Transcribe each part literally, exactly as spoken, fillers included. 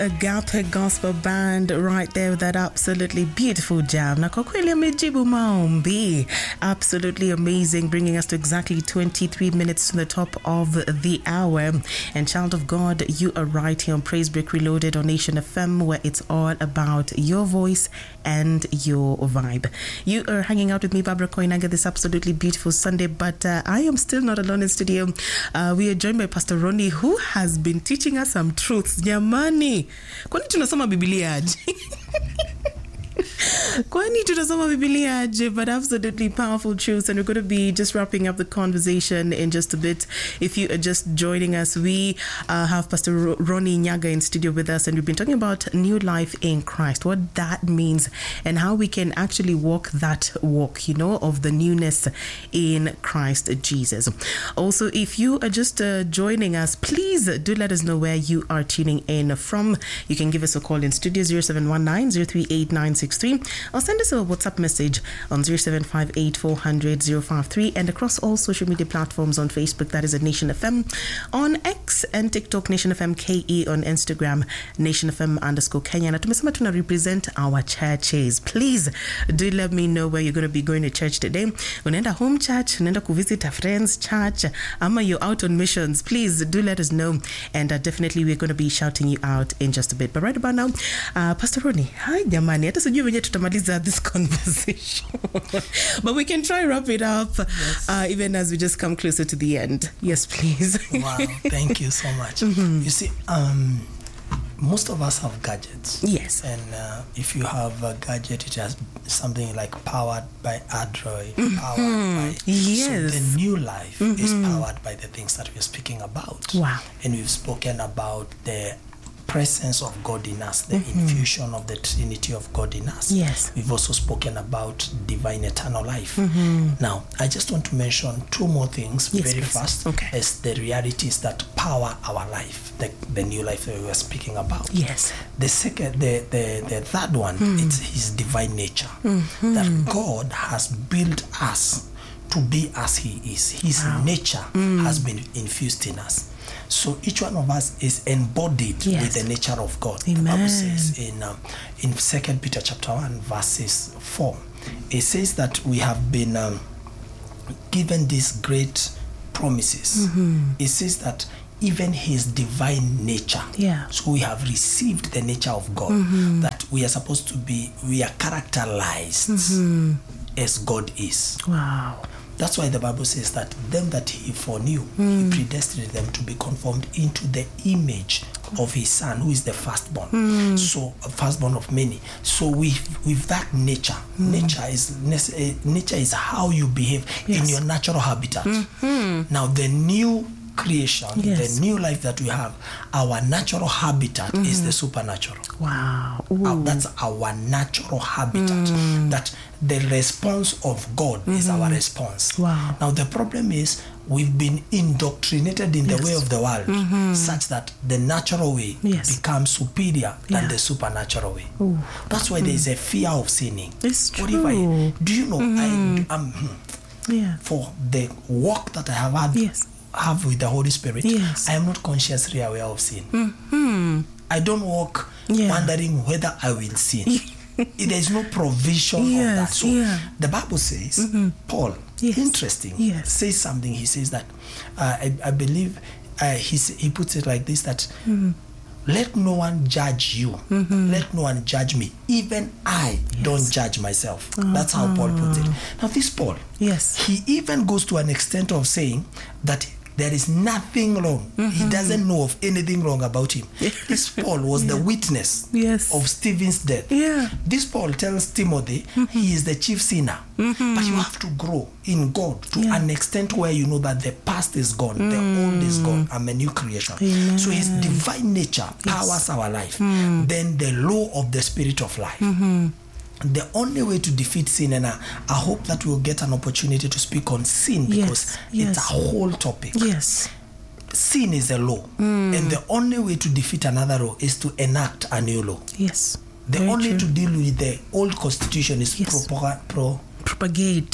Agape Gospel Band right there with that absolutely beautiful jam. Na kwa kweli amejibu maombi. Absolutely amazing, bringing us to exactly twenty-three minutes to the top of the hour. And child of God, you are right here on Praise Break Reloaded on Nation F M, where it's all about your voice and your vibe. You are hanging out with me, Barbara Koinanga, this absolutely beautiful Sunday, but uh, I am still not alone in studio. Uh, we are joined by Pastor Ronnie, who has been teaching us some truths. Jamani, kwani tunasoma Biblia aje? Kwani tunasoma Biblia aje? But absolutely powerful truths, and we're going to be just wrapping up the conversation in just a bit. If you are just joining us, we uh, have Pastor R- Ronnie Nyaga in studio with us, and we've been talking about new life in Christ, what that means, and how we can actually walk that walk, you know, of the newness in Christ Jesus. Also, if you are just uh, joining us, please do let us know where you are tuning in from. You can give us a call in studio zero seven one nine zero three eight nine six three, or send us a WhatsApp message on zero seven five eight four zero zero zero five three, and across all social media platforms on Facebook, that is at Nation F M, on X and TikTok, Nation F M K E, on Instagram, Nation F M underscore Kenya. Na tumesema tuna represent our churches. Please do let me know where you're going to be going to church today. Unaenda home church, unaenda kuvisit a friend's church, ama you're out on missions. Please do let us know, and uh, definitely we're going to be shouting you out in just a bit. But right about now, uh, Pastor Ronnie, hi jamani, hata sijui venye tutamaliza this conversation. But we can try wrap it up, yes. uh, even as we just come closer to the end. Yes, please. Wow, thank you so much. Mm-hmm. You see, um, most of us have gadgets. Yes. And uh, if you have a gadget, it has something like powered by Android, mm-hmm. powered by... Yes. So the new life mm-hmm. is powered by the things that we're speaking about. Wow. And we've spoken about the presence of God in us, the mm-hmm. infusion of the Trinity of God in us. Yes. We've also spoken about divine eternal life. Mm-hmm. Now, I just want to mention two more things yes, very please. fast. Okay. As the realities that power our life, the, the new life that we were speaking about. Yes. The second, the, the, the third one, mm. it's his divine nature. Mm-hmm. That God has built us to be as he is. His wow. nature mm. has been infused in us. So each one of us is embodied yes. with the nature of God. Amen. The Bible says in um, in Second Peter chapter one, verses four, it says that we have been um, given these great promises. Mm-hmm. It says that even his divine nature. Yeah. So we have received the nature of God. Mm-hmm. That we are supposed to be, we are characterized mm-hmm. as God is. Wow. That's why the Bible says that them that he foreknew, mm. he predestined them to be conformed into the image of his son, who is the firstborn. Mm. So, a firstborn of many. So, with with that nature, mm. nature is nature is how you behave yes. in your natural habitat. Mm-hmm. Now, the new creation, yes. the new life that we have, our natural habitat mm-hmm. is the supernatural. Wow. Uh, that's our natural habitat. Mm. That the response of God mm-hmm. is our response. Wow. Now the problem is we've been indoctrinated in yes. the way of the world mm-hmm. such that the natural way yes. becomes superior yeah. than the supernatural way. Ooh. That's why mm. there is a fear of sinning. It's true. What if I, do you know, mm-hmm. I, um, yeah. for the work that I have had yes. have with the Holy Spirit, yes. I am not consciously aware of sin. Mm-hmm. I don't walk yeah. wondering whether I will sin. There is no provision yes, of that. So yeah. the Bible says, mm-hmm. Paul, yes. interesting, yes. says something. He says that, uh, I, I believe, uh, he, he puts it like this, that mm-hmm. let no one judge you. Mm-hmm. Let no one judge me. Even I yes. don't judge myself. Uh-huh. That's how Paul puts it. Now this Paul, yes, he even goes to an extent of saying that there is nothing wrong. Mm-hmm. He doesn't know of anything wrong about him. This Paul was yeah. the witness yes. of Stephen's death. Yeah. This Paul tells Timothy mm-hmm. he is the chief sinner. Mm-hmm. But you have to grow in God to yeah. an extent where you know that the past is gone, mm. the old is gone, I'm a new creation. Amen. So his divine nature powers yes. our life. Mm. Then the law of the spirit of life. Mm-hmm. The only way to defeat sin, and I, I hope that we'll get an opportunity to speak on sin because yes, yes. it's a whole topic. Yes. Sin is a law, mm. and the only way to defeat another law is to enact a new law. Yes. The Very only true. to deal with the old constitution is yes. pro, pro, propagate pro,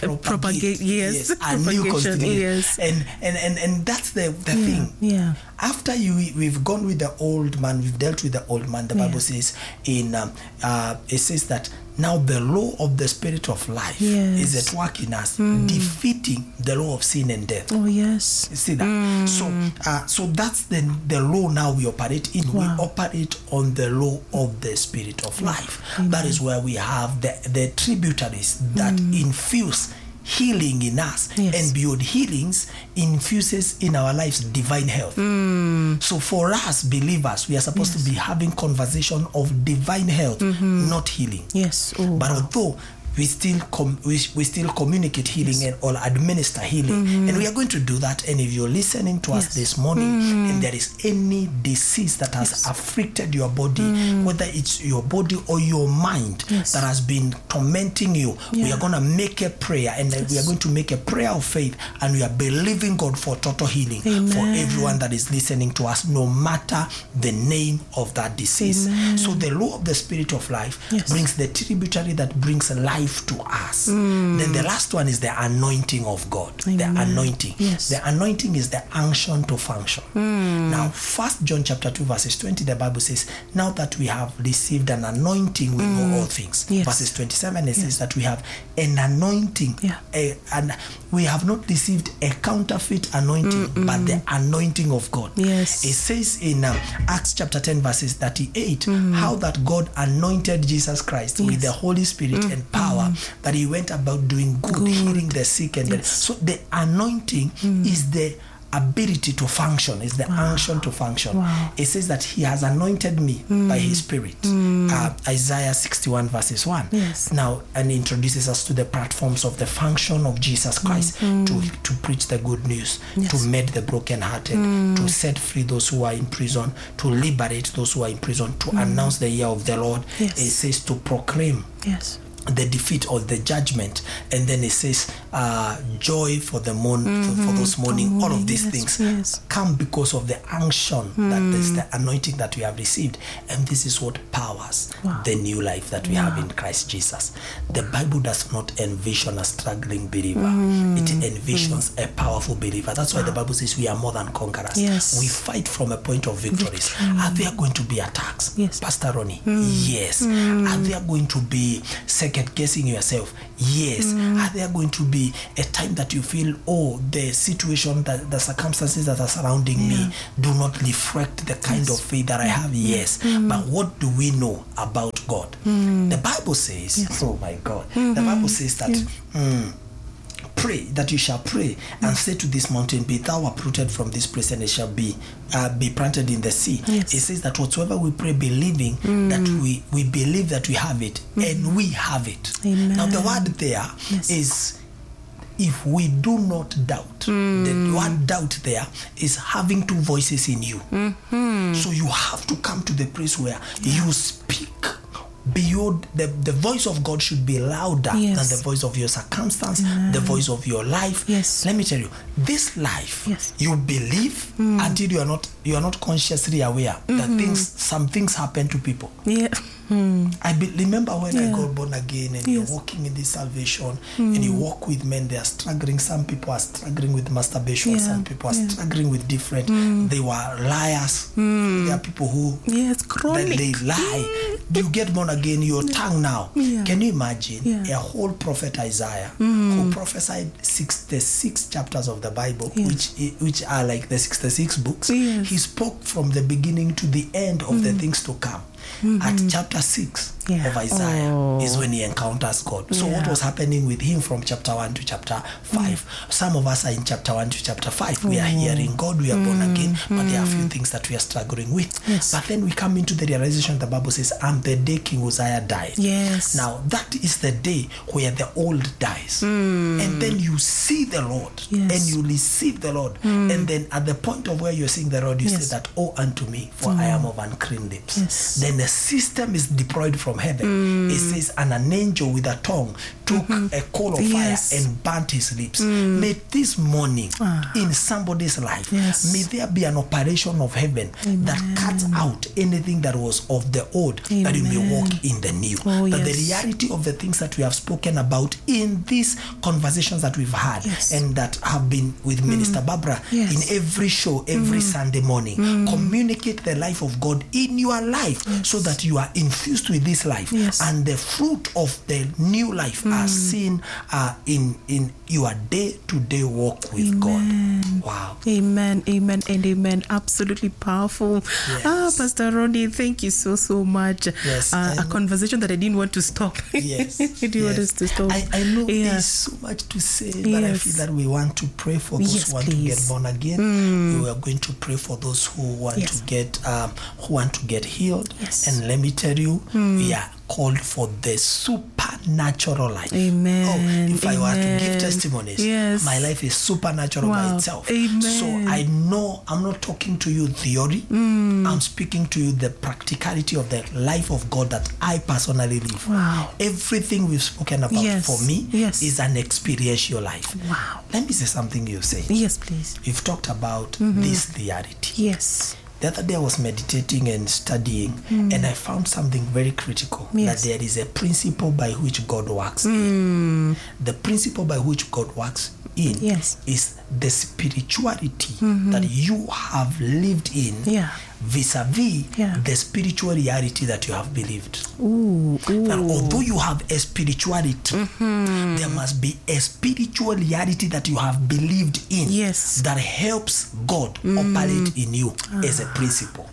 propagate, propagate yes, yes a new constitution. Yes. And, and and and that's the, the yeah. thing. Yeah. After you, we've gone with the old man, we've dealt with the old man. The Bible yeah. says in um, uh, it says that now the law of the Spirit of life yes. is at work in us, mm. defeating the law of sin and death. Oh yes, you see that. Mm. So, uh, so that's the the law now we operate in. Wow. We operate on the law of the Spirit of life. Amen. That is where we have the the tributaries that mm. infuse healing in us, yes. and beyond healings infuses in our lives divine health. Mm. So for us believers, we are supposed yes. to be having conversation of divine health, mm-hmm. not healing. Yes. Oh, but wow. although we still com- we, we still communicate healing yes. and or administer healing, mm-hmm. and we are going to do that. And if you're listening to yes. us this morning, mm. and there is any disease that has yes. afflicted your body, mm. whether it's your body or your mind yes. that has been tormenting you, yeah. we are going to make a prayer, and yes. we are going to make a prayer of faith, and we are believing God for total healing. Amen. For everyone that is listening to us, no matter the name of that disease. Amen. So the law of the Spirit of life yes. brings the tributary that brings life to us. Mm. Then the last one is the anointing of God. Amen. The anointing. Yes. The anointing is the unction to function. Mm. Now, First John chapter two verses twenty, the Bible says, now that we have received an anointing, we mm. know all things. Yes. Verses twenty-seven, it yes. says that we have an anointing, yeah. a, and we have not received a counterfeit anointing, Mm-mm. but the anointing of God. Yes. It says in um, Acts chapter ten verses thirty-eight, mm. how that God anointed Jesus Christ yes. with the Holy Spirit mm. and power, mm. that he went about doing good, good. healing the sick and yes. the, so the anointing mm. is the ability to function, is the wow. unction to function. Wow. It says that he has anointed me mm. by his Spirit. Mm. Uh, Isaiah sixty-one verses one. Yes. Now, and introduces us to the platforms of the function of Jesus Christ mm. to, to preach the good news, yes. to mend the brokenhearted, mm. to set free those who are in prison, to liberate those who are in prison, to mm. announce the year of the Lord. Yes. It says to proclaim. Yes. The defeat of the judgment, and then it says uh, joy for the mourn mm-hmm. for, for those mourning. All of these yes, things yes. come because of the unction mm. that is the anointing that we have received, and this is what powers wow. the new life that we wow. have in Christ Jesus. The Bible does not envision a struggling believer; mm. it envisions mm. a powerful believer. That's why wow. the Bible says we are more than conquerors. Yes. We fight from a point of victories. Victory. Are there going to be attacks, yes. Pastor Ronnie? Mm. Yes. Mm. Are there going to be second guessing yourself? Yes. Mm. Are there going to be a time that you feel, oh, the situation, that the circumstances that are surrounding yeah. me do not reflect the kind yes. of faith that I have? Yes. Mm. But what do we know about God? Mm. The Bible says, yes. oh my God, mm-hmm. the Bible says that yeah. mm, pray that you shall pray and say to this mountain, be thou uprooted from this place, and it shall be uh, be planted in the sea. Yes. It says that whatsoever we pray, believing mm. that we we believe that we have it, mm. and we have it. Amen. Now the word there yes. is if we do not doubt. Mm. The word doubt there is having two voices in you. Mm-hmm. So you have to come to the place where yeah. you speak beyond the, the voice of God should be louder yes. than the voice of your circumstance, mm. the voice of your life. Yes. Let me tell you, this life yes. you believe mm. until you are not you are not consciously aware mm-hmm. that things some things happen to people. Yeah. Mm. I be, remember when yeah. I got born again, and yes. you're walking in this salvation, mm. and you walk with men, they are struggling. Some people are struggling with masturbation, yeah. some people are yeah. struggling with different. Mm. They were liars. Mm. There are people who yes, chronic. They, they lie. You get born again, your tongue now. Yeah. Can you imagine yeah. a whole prophet Isaiah mm. who prophesied sixty-six chapters of the Bible, yes. which which are like the sixty-six books. Yes. He spoke from the beginning to the end of mm. the things to come. Mm-hmm. At chapter six yeah. of Isaiah oh. is when he encounters God. So yeah. what was happening with him from chapter one to chapter five? Mm. Some of us are in chapter one to chapter five. We are hearing God, we are mm. born again, but there are a few things that we are struggling with. Yes. But then we come into the realization, the Bible says, and the day King Uzziah died. Yes. Now that is the day where the old dies. Mm. And then you see the Lord yes. and you receive the Lord. Mm. And then at the point of where you're seeing the Lord, you yes. say that, oh, unto me, for mm. I am of unclean lips. Yes. Then the system is deployed from from heaven. Mm. It says, and an angel with a tongue took mm-hmm. a coal of yes. fire and burnt his lips. Mm. May this morning ah. in somebody's life, yes. may there be an operation of heaven Amen. That cuts out anything that was of the old, Amen. That you may walk in the new. Oh, that yes. the reality of the things that we have spoken about in these conversations that we've had yes. and that have been with mm. Minister Barbara yes. in every show, every mm. Sunday morning, mm. communicate the life of God in your life yes. so that you are infused with this life yes. and the fruit of the new life mm. are seen uh, in, in your day-to-day walk with Amen. God. Wow. Amen, amen, and amen. Absolutely powerful. Yes. Ah, Pastor Ronnie, thank you so, so much. Yes. Uh, a conversation that I didn't want to stop. Yes. I didn't yes. want us to stop. I, I know yeah. there's so much to say, but yes. I feel that we want to pray for those yes, who want please. to get born again. Mm. We are going to pray for those who want yes. to get um, who want to get healed. Yes. And let me tell you, mm. we are called for the supernatural life. Amen. Oh, if Amen. I were to give testimonies, yes. my life is supernatural wow. by itself. Amen. So I know I'm not talking to you theory. Mm. I'm speaking to you the practicality of the life of God that I personally live. Wow. Everything we've spoken about yes. for me yes. is an experiential life. Wow. Let me say something you say. Yes, please. You've talked about mm-hmm. this reality. Yes. The other day I was meditating and studying mm. and I found something very critical, yes. that there is a principle by which God works mm. in. The principle by which God works in yes. is the spirituality mm-hmm. that you have lived in yeah. vis-a-vis yeah. the spiritual reality that you have believed. Ooh, ooh. That although you have a spirituality, mm-hmm. there must be a spiritual reality that you have believed in yes. that helps God mm. operate in you ah. as a principle.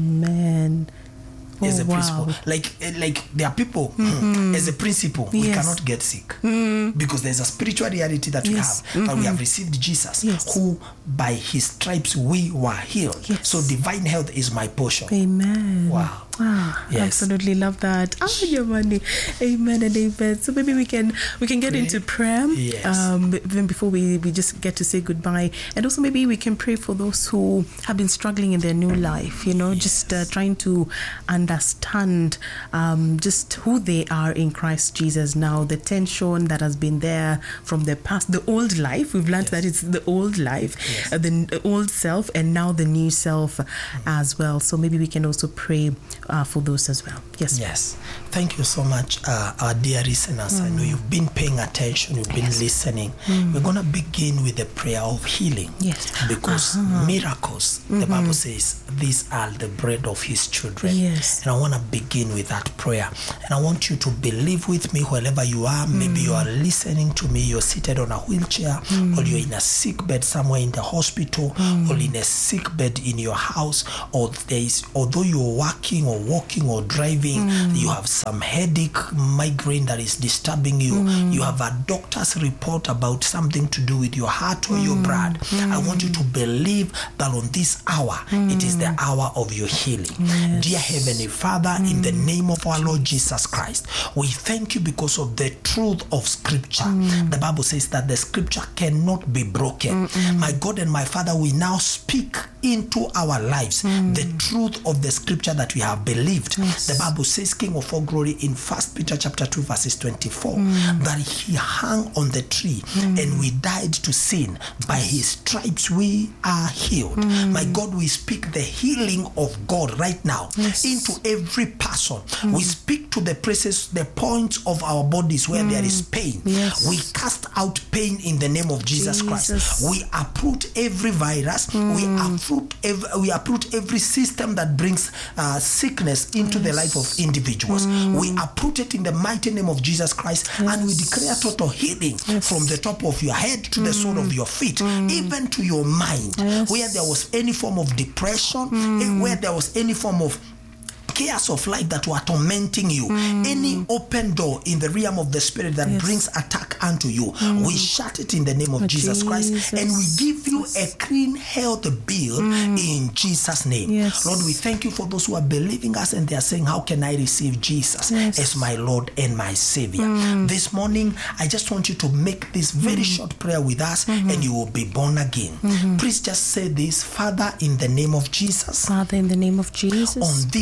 Amen. As oh, a wow. principle, like like there are people mm-hmm. as a principle we yes. cannot get sick mm. because there's a spiritual reality that we yes. have mm-hmm. that we have received Jesus, yes. who by his stripes we were healed. Yes. So divine health is my portion. Amen. Wow. Ah, yes. Absolutely love that. Ah, your money. Amen and amen. So maybe we can we can get pray. into prayer. Yes. Um, even before we, we just get to say goodbye, and also maybe we can pray for those who have been struggling in their new life. You know, yes. just uh, trying to understand um, just who they are in Christ Jesus now. The tension that has been there from the past, the old life. We've learned yes. that it's the old life, yes. uh, the old self, and now the new self mm-hmm. as well. So maybe we can also pray. Uh, for those as well. Yes. Yes. Thank you so much, uh, our dear listeners. Mm. I know you've been paying attention, you've been yes. listening. Mm. We're going to begin with a prayer of healing. Yes. Because uh-huh. miracles, mm-hmm. the Bible says, these are the bread of his children. Yes. And I want to begin with that prayer. And I want you to believe with me wherever you are. Mm. Maybe you are listening to me, you're seated on a wheelchair, mm. or you're in a sick bed somewhere in the hospital, mm. or in a sick bed in your house, or there is, although you're working or walking or driving, mm. you have some headache, migraine that is disturbing you. Mm. You have a doctor's report about something to do with your heart or mm. your blood. Mm. I want you to believe that on this hour, mm. it is the hour of your healing. Yes. Dear Heavenly Father, mm. in the name of our Lord Jesus Christ, we thank you because of the truth of Scripture. Mm. The Bible says that the Scripture cannot be broken. Mm-mm. My God and my Father, we now speak into our lives mm. the truth of the Scripture that we have believed. Yes. The Bible says, King of all glory, in First Peter chapter two verses twenty-four, mm. that he hung on the tree mm. and we died to sin. By his stripes we are healed. Mm. My God, we speak the healing of God right now yes. into every person. Mm. We speak to the places, the points of our bodies where mm. there is pain. Yes. We cast out pain in the name of Jesus, Jesus. Christ. We uproot every virus. Mm. We uproot every, we uproot every system that brings uh, sickness into yes. the life of individuals. Mm. We uproot it in the mighty name of Jesus Christ, yes. and we declare total healing yes. from the top of your head to mm. the sole of your feet, mm. even to your mind. Yes. Where there was any form of depression, mm. where there was any form of chaos of life that were tormenting you, mm. any open door in the realm of the spirit that yes. brings attack unto you, mm. we shut it in the name of oh, Jesus, Jesus Christ, and we give you a clean health bill mm. in Jesus' name. Yes. Lord, we thank you for those who are believing us and they are saying, how can I receive Jesus yes. as my Lord and my Savior? Mm. This morning, I just want you to make this very mm. short prayer with us, mm-hmm. and you will be born again. Mm-hmm. Please just say this: Father, in the name of Jesus, Father, in the name of Jesus, on this morning,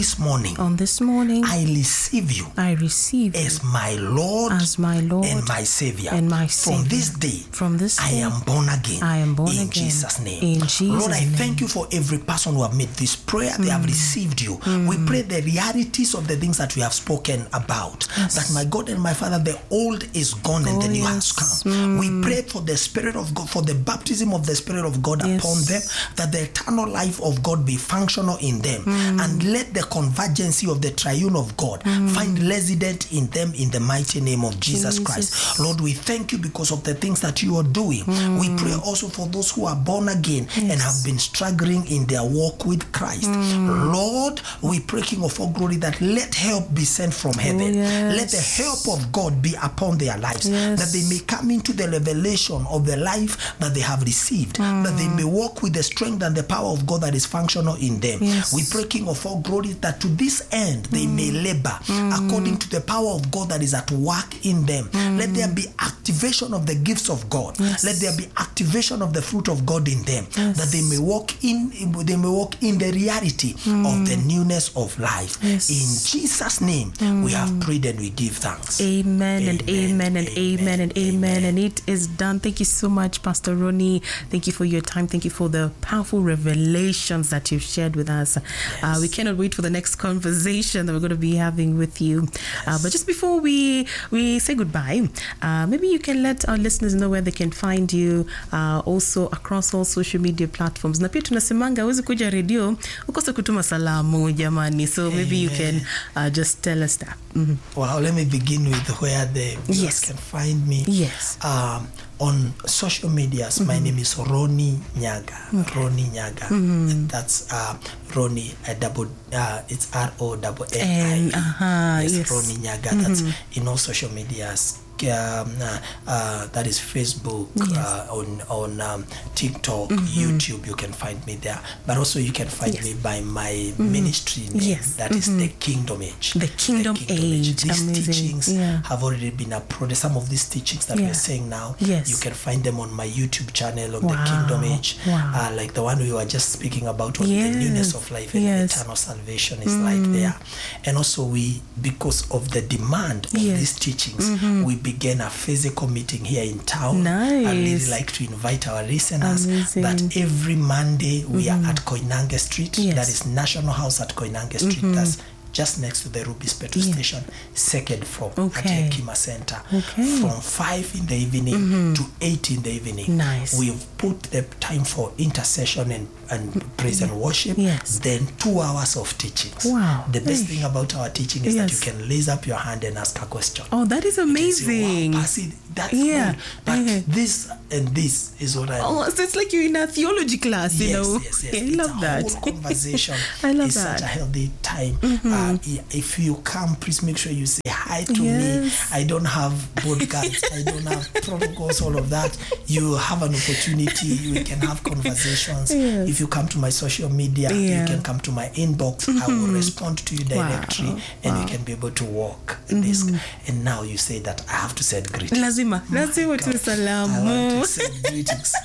morning, on this morning, I receive you I receive you as my Lord, as my Lord and my Savior. and my From Savior. this day, From this I day, am born again. I am born in again. Jesus' name. In Jesus' Lord, I name. thank you for every person who have made this prayer. They have received you. We pray the realities of the things that we have spoken about. Yes. That my God and my Father, the old is gone and Oh, the new yes. has come. We pray for the Spirit of God, for the baptism of the Spirit of God Yes. upon them, that the eternal life of God be functional in them, and let the convergency of the triune of God find resident in them in the mighty name of Jesus, Jesus. Christ. Lord, we thank you because of the things that you are doing. We pray also for those who are born again Yes. and have been struggling in their walk with Christ. Lord, we pray, King of all glory, that let help be sent from heaven. yes. Let the help of God be upon their lives, Yes. that they may come into the revelation of the life that they have received, that they may walk with the strength and the power of God that is functional in them. Yes. We pray, King of all glory, that to this end they may labor according to the power of God that is at work in them. Let there be activation of the gifts of God. Yes. Let there be activation of the fruit of God in them, Yes. that they may walk in they may walk in the reality of the newness of life. Yes. In Jesus' name, we have prayed and we give thanks. Amen, and amen and Amen, amen and amen. amen. And it is done. Thank you so much, Pastor Ronnie. Thank you for your time. Thank you for the powerful revelations that you've shared with us. Uh, we cannot wait for the next conversation that we're going to be having with you. Uh, but just before we we say goodbye, uh, maybe you can let our listeners know where they can find you, uh, also across all social media platforms. Na pia tunasemanga uwezi kuja radio ukose kutuma salamu jamani. So maybe you can uh, just tell us that. Mm-hmm. Well, let me begin with where the viewers Yes. can find me. Yes. Um, on social medias, my name is Ronnie Nyaga. Ronnie Nyaga. And that's uh, Ronnie, uh, double, uh, it's R O N N I. Uh-huh, Yes, yes. Ronnie Nyaga. That's in all social medias. Um, uh, uh, that is Facebook, Yes. uh, on on um, TikTok, YouTube. You can find me there, but also you can find Yes. me by my ministry name. Yes. That is the Kingdom Age. The Kingdom Age. These Amazing. teachings Yeah. have already been uploaded. Some of these teachings that Yeah. we're saying now, Yes. you can find them on my YouTube channel on Wow. the Kingdom Age. Wow. Uh, like the one we were just speaking about on Yes. the newness of life and Yes. eternal salvation is right there. And also we, because of the demand of Yes. these teachings, we began a physical meeting here in town. Nice. I'd really like to invite our listeners Amazing. that every Monday we are at Koinange Street. Yes. That is National House at Koinange Street. That's just next to the Ruby's petrol Yeah. station, second floor Okay. at Hekima Center. Okay. From five in the evening to eight in the evening. Nice. We've put the time for intercession and, and praise and worship. Yes. Then two hours of teachings. Wow. The best Hey. thing about our teaching is Yes. that you can raise up your hand and ask a question. Oh, that is You can say, amazing. wow, Pastor, that's Yeah. good. But Uh-huh. this and this is what I Oh, so it's like you're in a theology class, you yes, know. yes, yes. I It's love a that. whole conversation. I love it's that. such a healthy time. Uh, if you come, please make sure you say hi to Yes. me. I don't have bodyguards. I don't have protocols, all of that. You have an opportunity. We can have conversations. Yes. If you come to my social media, Yeah. you can come to my inbox. I will respond to you directly, Wow. and Wow. you can be able to walk this. And now you say that I have to send greetings. Lazima. My Lazima tu God. I want salamu. to send greetings.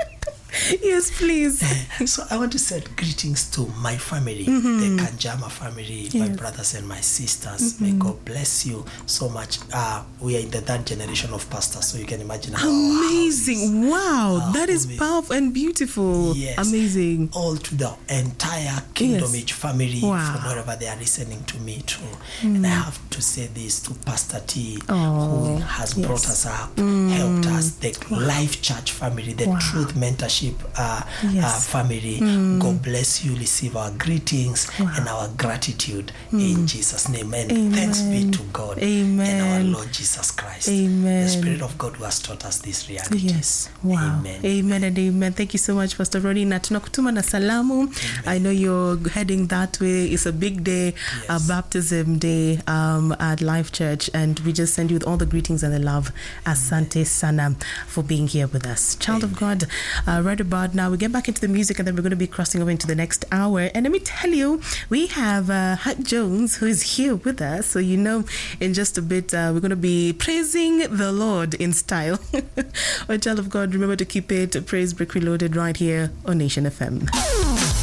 Yes, please. So I want to send greetings to my family, the Kanjama family, my Yes. brothers and my sisters. May God bless you so much. Uh, we are in the third generation of pastors, so you can imagine how Amazing. Wow. Our That is home is- powerful and beautiful. Yes. Amazing. all to the entire Kingdom Yes. Age family Wow. from wherever they are listening to me too. And I have to say this to Pastor T, Oh, who has yes. brought us up, helped us, the Life Church family, the Wow. Truth Mentorship uh, Yes. uh, family. God bless you. Receive our greetings Wow. and our gratitude in Jesus' name. And thanks be Amen. to God Amen. and our Lord Jesus Christ. Amen. The Spirit of God who has taught us this reality. Yes. Wow. Amen. Amen and amen. Thank you so much, Pastor Ronnie. Na tunakutuma na salamu. I know you're heading that way. It's a big day, a Yes. baptism day um, at Life Church. And we just send you all the greetings and the love. Asante sana for being here with us. Child of God, uh, right about now, we get back into the music and then we're going to be crossing over into the next hour. And let me tell you, we have uh, Hut Jones who is here with us. So, you know, in just a bit, uh, we're going to be praising the Lord in style. Well, child of God, remember to keep it Praise Break Reloaded right here on Nation F M.